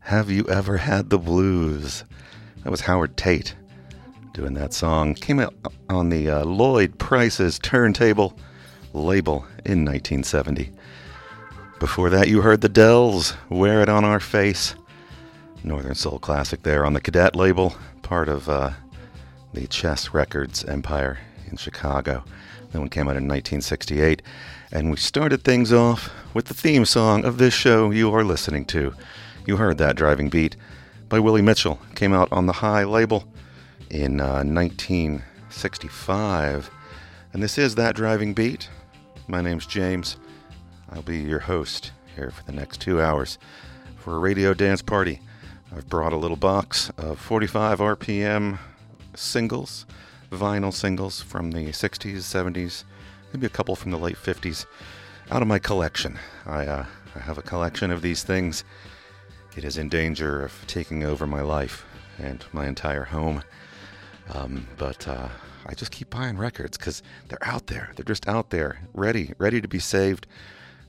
Have You Ever Had the Blues? That was Howard Tate doing that song. Came out on the Lloyd Price's Turntable label in 1970. Before that, you heard the Dells, Wear It on Our Face. Northern Soul classic there on the Cadet label, part of the Chess Records empire in Chicago. That one came out in 1968. And we started things off with the theme song of this show you are listening to. You heard that, Driving Beat, by Willie Mitchell. Came out on the High label in 1965. And this is That Driving Beat. My name's James. I'll be your host here for the next 2 hours for a radio dance party. I've brought a little box of 45 RPM singles, vinyl singles from the 60s, 70s, maybe a couple from the late 50s, out of my collection. I have a collection of these things. It is in danger of taking over my life and my entire home. But I just keep buying records because they're out there. They're just out there, ready to be saved.